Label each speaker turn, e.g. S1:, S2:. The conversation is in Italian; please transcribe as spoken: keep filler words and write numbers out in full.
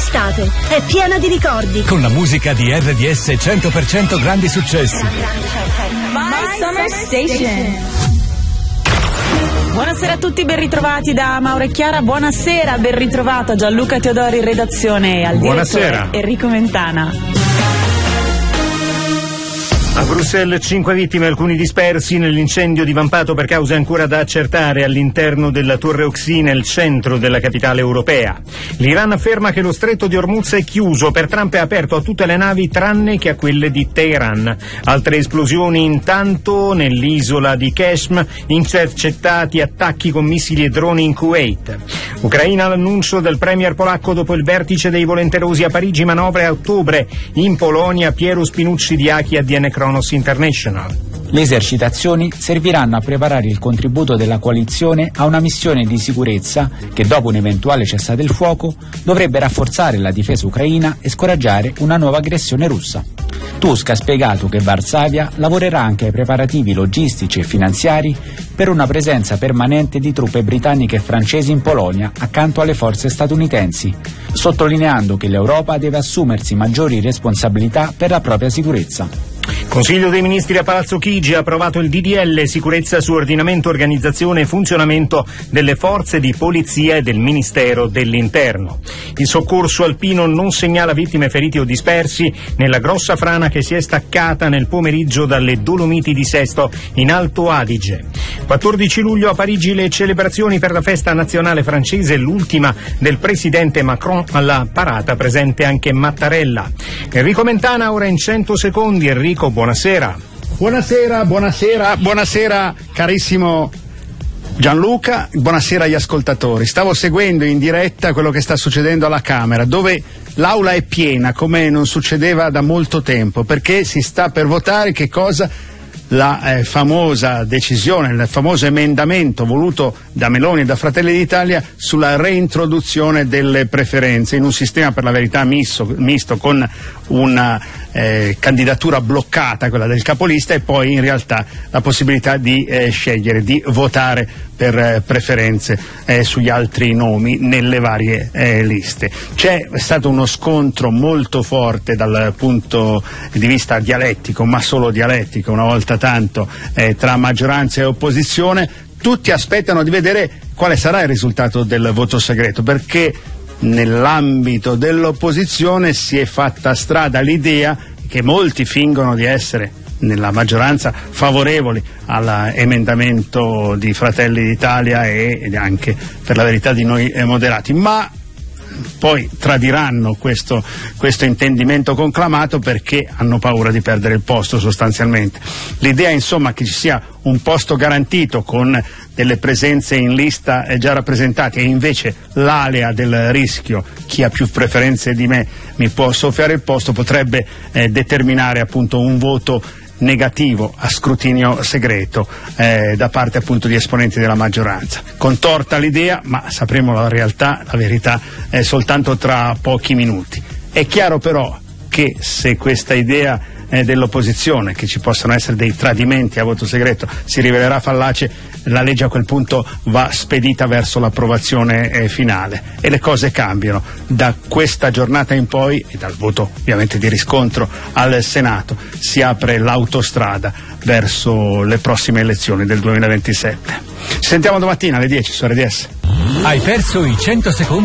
S1: L'estate è piena di ricordi.
S2: Con la musica di R D S cento per cento grandi successi.
S3: My Summer Station. Buonasera a tutti, ben ritrovati da Mauro e Chiara. Buonasera, ben ritrovato a Gianluca Teodori in redazione e al direttore Enrico Mentana.
S4: A Bruxelles cinque vittime, alcuni dispersi nell'incendio divampato per cause ancora da accertare all'interno della Torre Oxy nel centro della capitale europea. L'Iran afferma che lo stretto di Hormuz è chiuso, per Trump è aperto a tutte le navi tranne che a quelle di Teheran. Altre esplosioni intanto nell'isola di Qeshm, intercettati attacchi con missili e droni in Kuwait. Ucraina, l'annuncio del premier polacco dopo il vertice dei volenterosi a Parigi, manovre a ottobre. In Polonia Piero Spinucci di Aki a D N Kronos International.
S5: Le esercitazioni serviranno a preparare il contributo della coalizione a una missione di sicurezza che, dopo un eventuale cessate il fuoco, dovrebbe rafforzare la difesa ucraina e scoraggiare una nuova aggressione russa. Tusk ha spiegato che Varsavia lavorerà anche ai preparativi logistici e finanziari per una presenza permanente di truppe britanniche e francesi in Polonia accanto alle forze statunitensi, sottolineando che l'Europa deve assumersi maggiori responsabilità per la propria sicurezza.
S4: Consiglio dei Ministri a Palazzo Chigi ha approvato il D D L sicurezza su ordinamento, organizzazione e funzionamento delle forze di polizia e del Ministero dell'Interno. Il soccorso alpino non segnala vittime, feriti o dispersi nella grossa frana che si è staccata nel pomeriggio dalle Dolomiti di Sesto in Alto Adige. quattordici luglio a Parigi le celebrazioni per la festa nazionale francese, l'ultima del presidente Macron, alla parata presente anche Mattarella. Enrico Mentana ora in cento secondi. Enrico, buonasera.
S6: Buonasera, buonasera, buonasera carissimo Gianluca, buonasera agli ascoltatori. Stavo seguendo in diretta quello che sta succedendo alla Camera, dove l'aula è piena come non succedeva da molto tempo, perché si sta per votare che cosa? La eh, famosa decisione, il famoso emendamento voluto da Meloni e da Fratelli d'Italia sulla reintroduzione delle preferenze in un sistema per la verità misto, misto con una eh, candidatura bloccata, quella del capolista, e poi in realtà la possibilità di eh, scegliere, di votare per eh, preferenze eh, sugli altri nomi nelle varie eh, liste. C'è stato uno scontro molto forte dal punto di vista dialettico, ma solo dialettico, una volta tanto, eh, tra maggioranza e opposizione. Tutti aspettano di vedere quale sarà il risultato del voto segreto, perché nell'ambito dell'opposizione si è fatta strada l'idea che molti fingono di essere nella maggioranza favorevoli all'emendamento di Fratelli d'Italia e anche per la verità di noi moderati, ma poi tradiranno questo, questo intendimento conclamato perché hanno paura di perdere il posto sostanzialmente. L'idea insomma che ci sia un posto garantito con delle presenze in lista già rappresentate e invece l'alea del rischio, chi ha più preferenze di me mi può soffiare il posto, potrebbe eh, determinare appunto un voto negativo a scrutinio segreto eh, da parte appunto di esponenti della maggioranza. Contorta l'idea, ma sapremo la realtà, la verità eh, soltanto tra pochi minuti. È chiaro però che se questa idea eh, dell'opposizione, che ci possano essere dei tradimenti a voto segreto, si rivelerà fallace, la legge a quel punto va spedita verso l'approvazione eh, finale e le cose cambiano. Da questa giornata in poi, e dal voto ovviamente di riscontro al Senato, si apre l'autostrada verso le prossime elezioni del duemilaventisette. Ci sentiamo domattina alle dieci su R D S.
S2: Hai perso i cento secondi